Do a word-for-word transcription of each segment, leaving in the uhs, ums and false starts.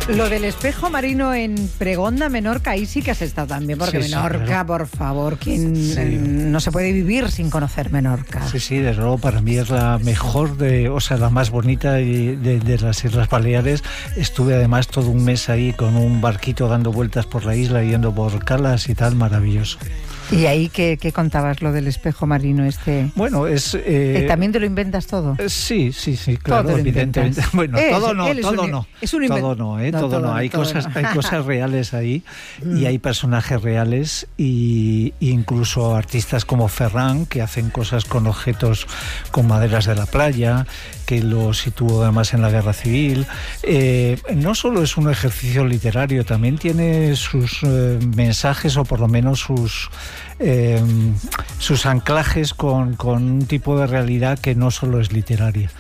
Lo del espejo marino en Pregonda, Menorca, ahí sí que has estado también, porque sí, Menorca, sí, claro. por favor, ¿quién Sí. eh, no se puede vivir sin conocer Menorca? Sí, sí, desde luego para mí es la mejor, de, o sea, la más bonita de, de, de las Islas Baleares. Estuve además todo un mes ahí con un barquito dando vueltas por la isla, yendo por calas y tal, maravilloso. ¿Y ahí qué, qué contabas, lo del espejo marino este? Bueno, es... Eh, ¿También te lo inventas todo? Eh, Sí, sí, sí, claro, Todo lo evidentemente. inventas. Bueno, Es- todo no, él es todo un- no. es un invent- todo no, ¿eh? No, todo, todo no. no, Hay todo cosas, no. hay cosas reales ahí y hay personajes reales y incluso artistas como Ferran que hacen cosas con objetos, con maderas de la playa, que lo situó además en la Guerra Civil. Eh, no solo es un ejercicio literario, también tiene sus eh, mensajes o por lo menos sus eh, sus anclajes con, con un tipo de realidad que no solo es literaria.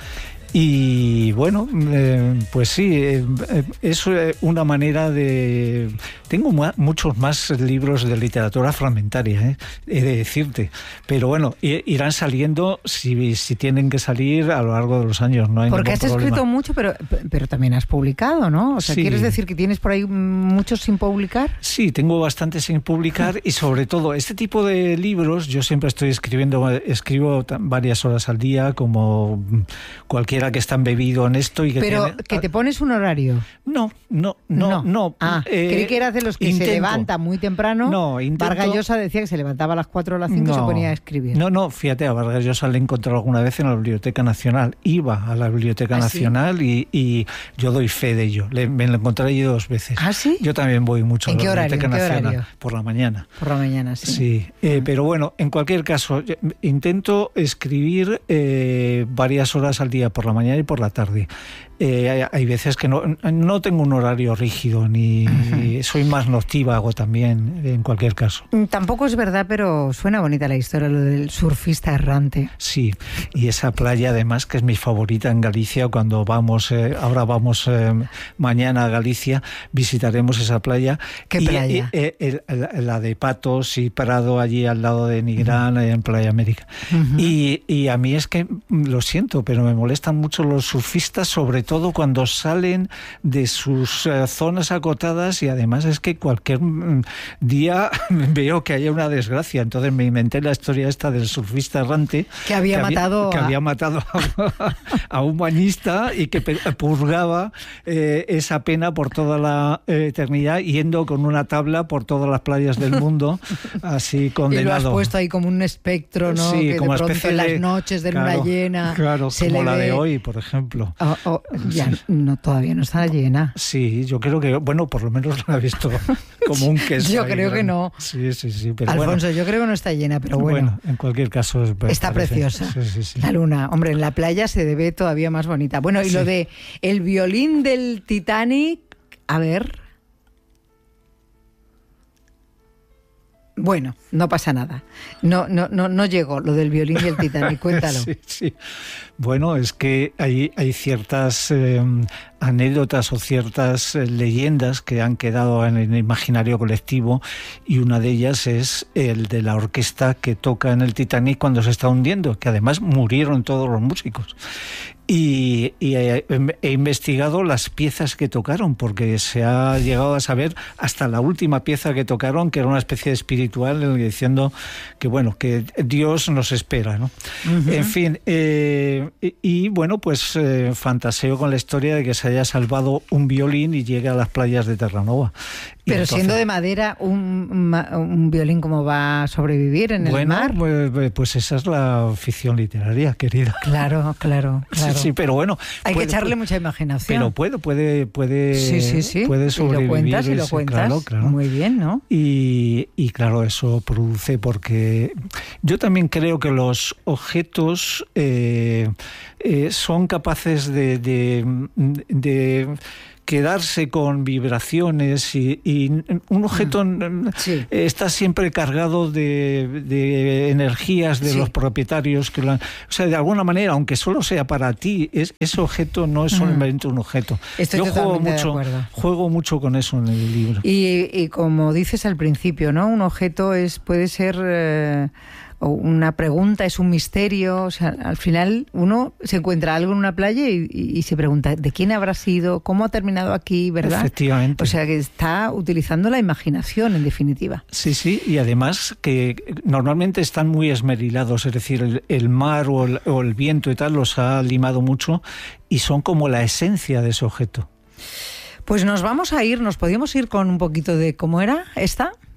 Y bueno, eh, pues sí, eh, eh, es eh, una manera de... Tengo ma- muchos más libros de literatura fragmentaria, ¿eh? He de decirte. Pero bueno, i- irán saliendo si, si tienen que salir a lo largo de los años. No hay Porque ningún has problema. escrito mucho, pero, pero también has publicado, ¿no? O sea, Sí. ¿quieres decir que tienes por ahí muchos sin publicar? Sí, tengo bastantes sin publicar y sobre todo este tipo de libros, yo siempre estoy escribiendo, escribo ta- varias horas al día como cualquiera que está embebido en esto y que Pero tiene... que te pones un horario. No, no, no, no. Ah, eh, creí que eras de los que intento. se levanta muy temprano. No, intento... Vargas Llosa decía que se levantaba a las cuatro o las cinco y se ponía a escribir. No, no, fíjate, a Vargas Llosa le he encontrado alguna vez en la Biblioteca Nacional. Iba a la Biblioteca ¿Ah, Nacional sí? y, y yo doy fe de ello. Le, me lo encontré allí dos veces. ¿Ah, sí? Yo también voy mucho a ¿En la qué horario? Biblioteca ¿En qué Nacional. horario? Por la mañana. Por la mañana, sí. Sí, eh, pero bueno, en cualquier caso, yo intento escribir eh, varias horas al día, por la mañana y por la tarde. Eh, hay, hay veces que no, no tengo un horario rígido, ni uh-huh. soy más noctívago también, en cualquier caso. Tampoco es verdad, pero suena bonita la historia, lo del surfista errante. Sí, y esa playa además que es mi favorita en Galicia, cuando vamos, eh, ahora vamos eh, mañana a Galicia, visitaremos esa playa. ¿Qué y, playa? Y, eh, el, el, la de Patos y Prado, allí al lado de Nigrán, uh-huh. en Playa América. Uh-huh. Y, y a mí es que, lo siento, pero me molestan mucho los surfistas, sobre todo cuando salen de sus uh, zonas acotadas, y además es que cualquier mm, día veo que haya una desgracia. Entonces me inventé la historia esta del surfista errante que había que matado había, a... que había matado a, a un bañista y que purgaba eh, esa pena por toda la eh, eternidad yendo con una tabla por todas las playas del mundo, así condenado. Y lo has puesto ahí como un espectro, ¿no? Sí, que como de pronto en las de, noches de claro, luna llena claro, se como le la ve... de hoy, por ejemplo. Oh, oh, ya, no, todavía no está llena. Sí, yo creo que, bueno, por lo menos la he visto como un queso. Yo creo grande. que no. Sí, sí, sí. Pero Alfonso, bueno, yo creo que no está llena, pero bueno. Bueno, en cualquier caso es, está parece, preciosa. Sí, sí, sí. La luna, hombre, en la playa se ve todavía más bonita. Bueno, y sí. Lo de el violín del Titanic, a ver. Bueno, no pasa nada. No, no, no, no llegó lo del violín y el Titanic. Cuéntalo. Sí, sí. Bueno, es que hay, hay ciertas eh, anécdotas o ciertas eh, leyendas que han quedado en el imaginario colectivo, y una de ellas es el de la orquesta que toca en el Titanic cuando se está hundiendo, que además murieron todos los músicos. Y, y he, he investigado las piezas que tocaron, porque se ha llegado a saber hasta la última pieza que tocaron, que era una especie de espiritual, diciendo que bueno, que Dios nos espera, ¿no? Uh-huh. En fin, eh, y, y bueno, pues eh, fantaseo con la historia de que se haya salvado un violín y llegue a las playas de Terranova. Pero entonces, siendo de madera, un, un violín, ¿cómo va a sobrevivir en el bueno, mar? Pues, pues esa es la ficción literaria, querida. Claro, claro, claro. Sí, sí, pero bueno. Hay puede, que echarle puede, mucha imaginación. Pero puede, puede, puede, sí, sí, sí. puede sobrevivir. Y lo cuentas y lo ese, cuentas. Claro, claro. Muy bien, ¿no? Y, y claro, eso produce, porque yo también creo que los objetos eh, eh, son capaces de, de, de quedarse con vibraciones, y, y un objeto sí. está siempre cargado de, de energías de sí. los propietarios que lo han, o sea, de alguna manera, aunque solo sea para ti, es, ese objeto no es solamente mm. un objeto. Estoy Yo juego mucho, de acuerdo. juego mucho con eso en el libro. Y, y como dices al principio, ¿no? Un objeto es puede ser eh, o una pregunta, es un misterio. O sea, al final uno se encuentra algo en una playa y, y, y se pregunta ¿de quién habrá sido? ¿Cómo ha terminado aquí? ¿Verdad? Efectivamente. O sea, que está utilizando la imaginación, en definitiva. Sí, sí, y además que normalmente están muy esmerilados, es decir, el, el mar o el, o el viento y tal los ha limado mucho y son como la esencia de ese objeto. Pues nos vamos a ir, nos podíamos ir con un poquito de ¿cómo era esta?